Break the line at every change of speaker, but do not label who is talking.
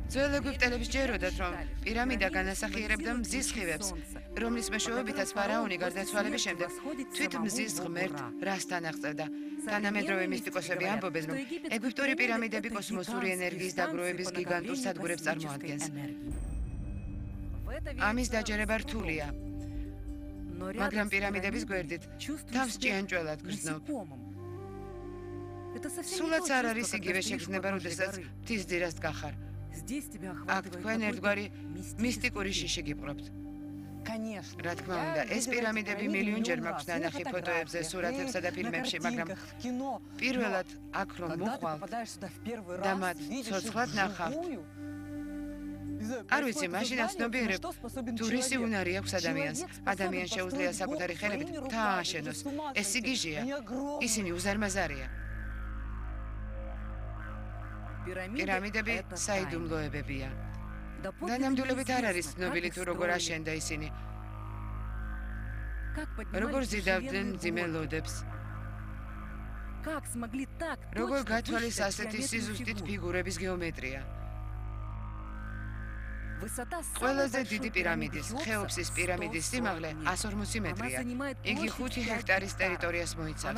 ძველ ეგვიპტელებს ჯეროდათ, რომ პირამიდა განასახიერებდა მზის სხივებს, რომლის მეშვეობითაც ფარაონი გარდაცვალების შემდეგ თვით მზის ღმერთ რასთან აღწევდა. თანამედროვე მისტიკოსები ამბობენ, რომ ეგვიპტური პირამიდები კოსმოსური ენერგიის დაგროვების გიგანტურ სადგურებს წარმოადგენს. ამის დაჯერება რთულია, მაგრამ პირამიდების გვერდით თავს ჭიანჭველად გრძნობ. სულაც არ არის იგივე შეგრძნება, როდესაც მთის ძირას დგახარ. აქ თქვენ ერთგვარი მისტიკური შიში გიპყრობთ. რა თქმა უნდა, ეს პირამიდები მილიონჯერ მაქვს ნანახი ფოტოებზე, სურათებსა და ფილმებში, მაგრამ პირველად აქ რომ მოხვალ და მათ ცოცხლად ნახავთ, არ ვიცი, მაშინ აცნობიერებ, თუ რისი უნარი აქვს ადამიანს. ადამიანს შეუძლია საკუთარი ხელებით მთა ააშენოს. ეს სიგიჟეა, ისინი უზარმაზარია. პირამიდები საიდუმლოებებია. და ნამდვილებით არ არის ცნობილი თუ როგორ აშენდა ისინი. როგორ ზიდავდნენ მძიმე ლოდებს. როგორ გათვალეს ასეთი სიზუსტით ფიგურების გეომეტრია. ყველაზე დიდი პირამიდის, ხეოფსის პირამიდის სიმაღლე 140 მეტრია. იგი 5 ჰექტარის ტერიტორიას მოიცავს.